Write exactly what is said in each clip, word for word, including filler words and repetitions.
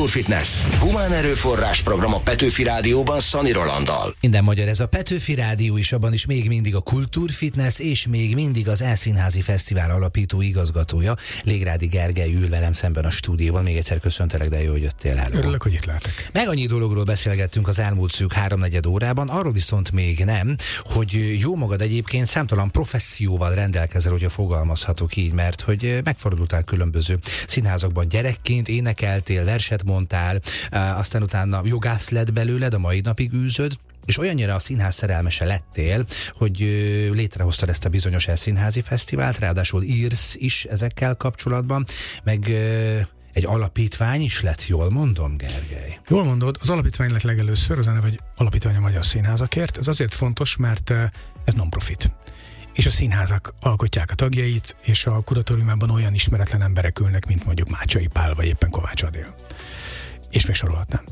Kultúrfitness. Humán erőforrás program a Petőfi Rádióban Szani Rolanddal. Minden magyar, ez a Petőfi Rádió is, abban is még mindig a Kultúrfitness, és még mindig az Elszínházi Fesztivál alapító igazgatója, Légrádi Gergely ül velem szemben a stúdióban. Még egyszer köszöntelek, de jó, hogy jöttél el. Örülök, hogy itt lehetek. Meg annyi dologról beszélgettünk az elmúlt szűk háromnegyed órában, arról viszont még nem, hogy jó magad egyébként számtalan professzióval rendelkezel, hogyha fogalmazhatok így, mert hogy megfordultál különböző színházakban gyerekként, énekeltél, verset mondtál, aztán utána jogász lett belőled, a mai napig űzöd, és olyannyira a színház szerelmese lettél, hogy létrehoztad ezt a bizonyos Elszínházi Fesztivált, ráadásul írsz is ezekkel kapcsolatban, meg egy alapítvány is lett, jól mondom, Gergely? Jól mondod, az alapítvány lett legelőször, az a neve, hogy Alapítvány a Magyar Színházakért. Ez azért fontos, mert ez non-profit. És a színházak alkotják a tagjait, és a kuratóriumában olyan ismeretlen emberek ülnek, mint mondjuk Mácsai Pál, vagy éppen Kovács Adél. És még sorolhatnám.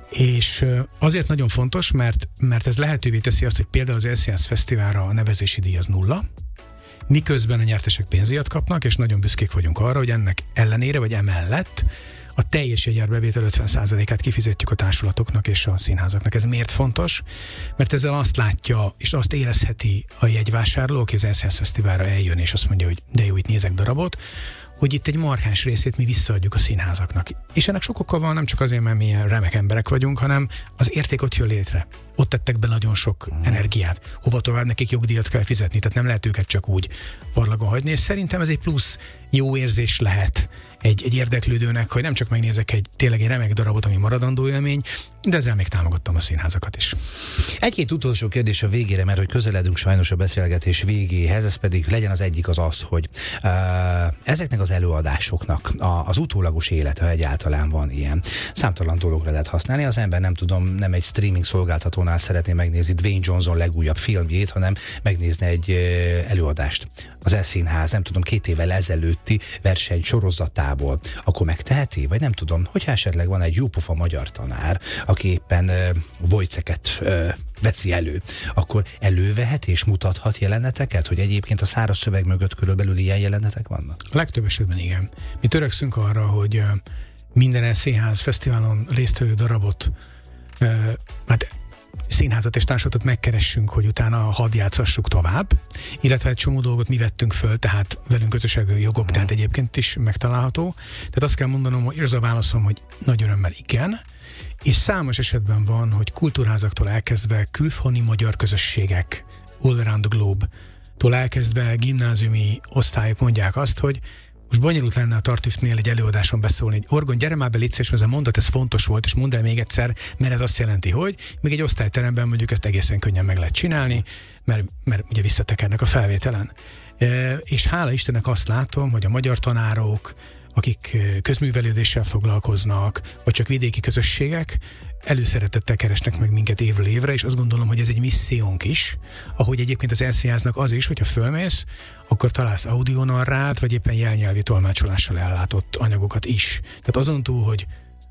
És azért nagyon fontos, mert, mert ez lehetővé teszi azt, hogy például az Elszínház Fesztiválra a nevezési díj az nulla, miközben a nyertesek pénzdíjat kapnak, és nagyon büszkék vagyunk arra, hogy ennek ellenére, vagy emellett a teljes jegyárbevétel ötven százalékát kifizetjük a társulatoknak és a színházaknak. Ez miért fontos? Mert ezzel azt látja, és azt érezheti a jegyvásárló, aki az Elszínház Fesztiválra eljön, és azt mondja, hogy de jó, itt nézek darabot, hogy itt egy markáns részét mi visszaadjuk a színházaknak. És ennek sok oka van, nem csak azért, mert mi ilyen remek emberek vagyunk, hanem az érték ott jön létre. Ott tettek be nagyon sok energiát. Hova tovább nekik jogdíjat kell fizetni, tehát nem lehet őket csak úgy parlagon hagyni, és szerintem ez egy plusz jó érzés lehet egy, egy érdeklődőnek, hogy nem csak megnézek egy tényleg egy remek darabot, ami maradandó élmény, de ezzel még támogattam a színházakat is. Egy-két utolsó kérdés a végére, mert hogy közeledünk sajnos a beszélgetés végéhez, ez pedig legyen az egyik az az, hogy uh, ezeknek az előadásoknak a, az utólagos élete, ha egyáltalán van ilyen, számtalan dologra lehet használni. Az ember nem tudom, nem egy streaming szolgáltatónál szeretné megnézni Dwayne Johnson legújabb filmjét, hanem megnézni egy uh, előadást. Az Elszínház, nem tudom, két évvel ezelőtti verseny sorozatából, akkor megteheti? Vagy nem tudom, hogyha esetleg van egy jópofa magyar tanár, aki éppen uh, Wojciechot uh, veszi elő, akkor elővehet és mutathat jeleneteket, hogy egyébként a száraz szöveg mögött körülbelül ilyen jelenetek vannak? A legtöbb esetben igen. Mi törekszünk arra, hogy uh, minden Elszínház fesztiválon résztvevő darabot, uh, hát színházat és társulatot megkeressünk, hogy utána hadd játszassuk tovább, illetve egy csomó dolgot mi vettünk föl, tehát velünk közösségű jogok, tehát egyébként is megtalálható. Tehát azt kell mondanom, hogy ez a válaszom, hogy nagy örömmel igen, és számos esetben van, hogy kultúrházaktól elkezdve külföldi magyar közösségek all around the globe-tól elkezdve gimnáziumi osztályok mondják azt, hogy most bonyolult lenne a Tartüftnél egy előadáson beszólni, hogy Orgon, gyere már be, légy szíves, ez a mondat, ez fontos volt, és mondd el még egyszer, mert ez azt jelenti, hogy még egy osztályteremben mondjuk ezt egészen könnyen meg lehet csinálni, mert, mert ugye visszatekernek a felvételen. E, és hála Istennek azt látom, hogy a magyar tanárok, akik közművelődéssel foglalkoznak, vagy csak vidéki közösségek, előszeretettel keresnek meg minket évről évre, és azt gondolom, hogy ez egy missziónk is, ahogy egyébként az Elszínháznak az is, hogyha fölmész, akkor találsz audionarrát, vagy éppen jelnyelvi tolmácsolással ellátott anyagokat is. Tehát azon túl, hogy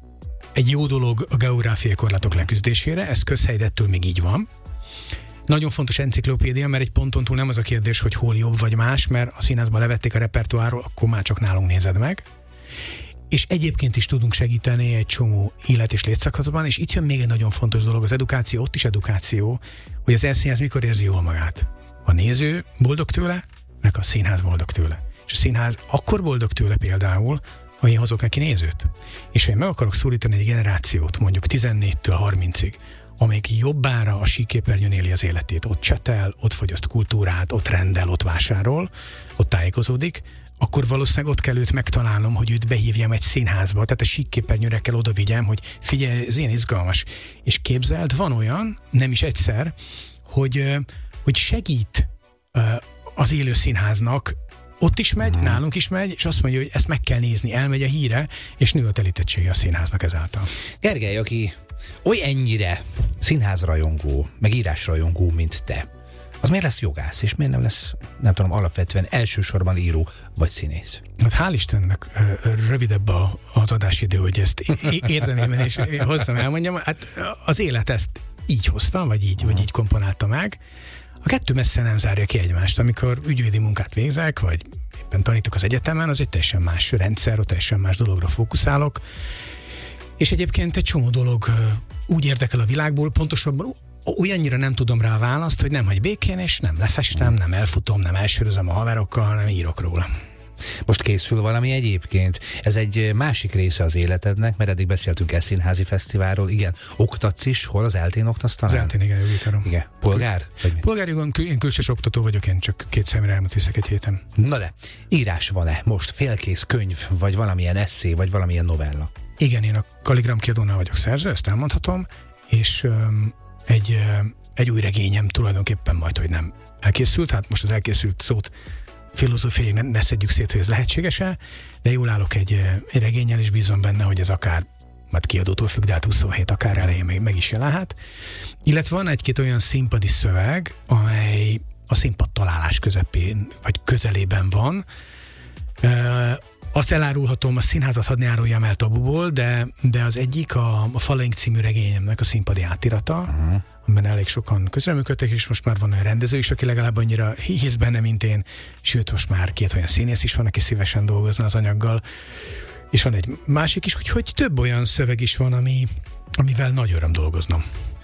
egy jó dolog a geográfiai korlátok leküzdésére, ez közhely, ettől még így van. Nagyon fontos enciklopédia, mert egy ponton túl nem az a kérdés, hogy hol jobb vagy más, mert a színházban levették a repertoárról, akkor már csak nálunk nézed meg. És egyébként is tudunk segíteni egy csomó élet- és létszakaszban, és itt jön még egy nagyon fontos dolog, az edukáció, ott is edukáció, hogy az Elszínház mikor érzi jól magát. A néző boldog tőle, meg a színház boldog tőle. És a színház akkor boldog tőle például, ha én hozok neki nézőt. És ha én meg akarok szólítani egy generációt, mondjuk tizennégytől harmincig, amelyik jobbára a síkképernyőn éli az életét, ott csetel, ott fogyaszt kultúrát, ott rendel, ott vásárol, ott tájékozódik, akkor valószínűleg ott kell őt megtalálnom, hogy őt behívjam egy színházba, tehát a síkképernyőre kell oda vigyem, hogy figyelj, ez ilyen izgalmas. És képzeld, van olyan, nem is egyszer, hogy, hogy segít az élő színháznak, ott is megy, hmm. nálunk is megy, és azt mondja, hogy ezt meg kell nézni, elmegy a híre, és nő a telítettsége a színháznak ezáltal. Gergely, aki oly ennyire színházrajongó, meg írásrajongó, mint te, az miért lesz jogász, és miért nem lesz, nem tudom, alapvetően elsősorban író vagy színész? Hát hál' Istennek rövidebb a, az adásidő, hogy ezt érdeném és hozzam elmondjam. Hát az élet ezt így hozta, vagy így, vagy így komponálta meg. A kettő messze nem zárja ki egymást. Amikor ügyvédi munkát végzek, vagy éppen tanítok az egyetemen, az egy teljesen más rendszer, ott teljesen más dologra fókuszálok. És egyébként egy csomó dolog úgy érdekel a világból, pontosabban olyannyira nem tudom rá választ, hogy nem hagy békén, és nem lefestem, nem elfutom, nem elsörözöm a haverokkal, nem írok róla. Most készül valami egyébként? Ez egy másik része az életednek, mert eddig beszéltünk e színházi fesztiválról. Igen, oktatsz is? Hol az eltén oktasz talán? Az eltén, igen, jogi Igen. Polgár? Polgárjogon, én külsős oktató vagyok, én csak két személyre elmúlt viszek egy héten. Na de, írás van-e most? Félkész könyv, vagy valamilyen esszé, vagy valamilyen novella? Igen, én a Kaligram kiadónál vagyok szerző, ezt elmondhatom, és um, egy, um, egy új regényem tulajdonképpen majd, hogy nem elkészült, hát most az elkészült szót filozófiai ne, ne szedjük szét, hogy ez lehetséges-e, de jól állok egy, egy regénnyel, és bízom benne, hogy ez akár, majd kiadótól függ, de hát huszonhét akár elején meg, meg is jelenhet. Illetve van egy-két olyan színpadi szöveg, amely a színpad találás közepén, vagy közelében van. E, azt elárulhatom, a színházat hadd ne áruljam el tabuból, de, de az egyik a, a Falaink című regényemnek a színpadi átirata, uh-huh. amiben elég sokan közreműködtek, és most már van olyan rendező is, aki legalább annyira hisz benne, mint én, sőt, most már két olyan színész is van, aki szívesen dolgozna az anyaggal, és van egy másik is, úgyhogy több olyan szöveg is van, ami, amivel nagy öröm dolgoznom.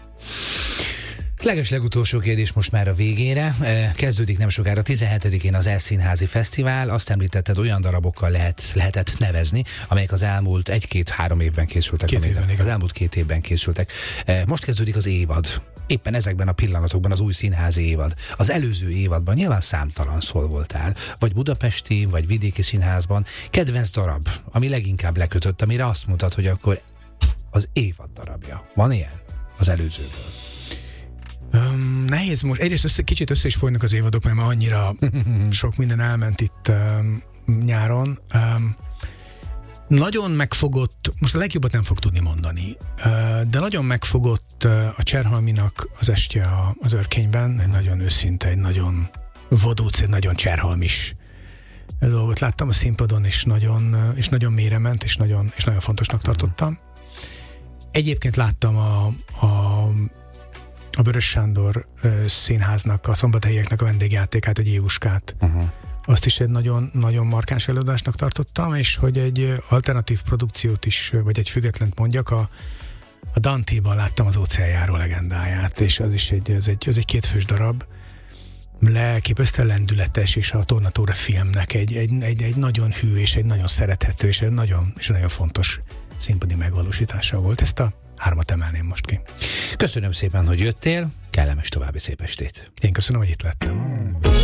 Leges legutolsó kérdés most már a végére. Kezdődik nem sokára tizenhetedikén az E-színházi Fesztivál. Azt említetted, olyan darabokkal lehet, lehetett nevezni, amelyek az elmúlt egy-két-három évben készültek. Két évben, az elmúlt két évben készültek. Most kezdődik az évad. Éppen ezekben a pillanatokban az új színházi évad. Az előző évadban nyilván számtalan szól voltál, vagy budapesti, vagy vidéki színházban. Kedvenc darab, ami leginkább lekötött, amire azt mutat, hogy akkor az évad darabja. Van ilyen az előzőből? Um, nehéz most. Egyrészt össze, kicsit össze is folynak az évadok, mert már annyira sok minden elment itt um, nyáron. Um, nagyon megfogott, most a legjobbat nem fog tudni mondani, uh, de nagyon megfogott uh, a Cserhalminak az estje a, az Örkényben, egy nagyon őszinte, egy nagyon vadóc, egy nagyon cserhalmis dolgot láttam a színpadon, és nagyon, és nagyon mélyre ment, és nagyon, és nagyon fontosnak tartottam. Egyébként láttam a, a a Vörös Sándor uh, színháznak, a Szombathelyieknek a vendégjátékát, egy Jévuskát. Uh-huh. Azt is egy nagyon, nagyon markáns előadásnak tartottam, és hogy egy alternatív produkciót is, vagy egy függetlent mondjak, a, a Dante-ban láttam az Óceánjáró legendáját, és az is egy, ez egy, ez egy kétfős darab, lelképesztően lendületes, és a Tornatóra filmnek egy, egy, egy, egy nagyon hű, és egy nagyon szerethető, és egy nagyon, és nagyon fontos színpadi megvalósítása volt. Ezt a hármat emelném most ki. Köszönöm szépen, hogy jöttél, kellemes további szép estét. Én köszönöm, hogy itt lettem.